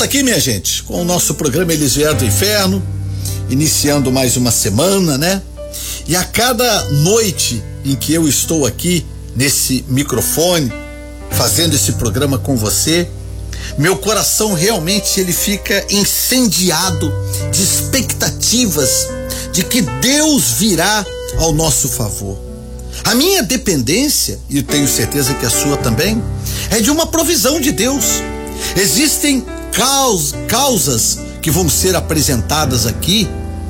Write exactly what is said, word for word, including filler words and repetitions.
aqui, minha gente, com o nosso programa Eles Vieram do Inferno, iniciando mais uma semana, né? E a cada noite em que eu estou aqui nesse microfone, fazendo esse programa com você, meu coração realmente ele fica incendiado de expectativas de que Deus virá ao nosso favor. A minha dependência, e eu tenho certeza que a sua também, é de uma provisão de Deus. Existem caus, causas que vão ser apresentadas aqui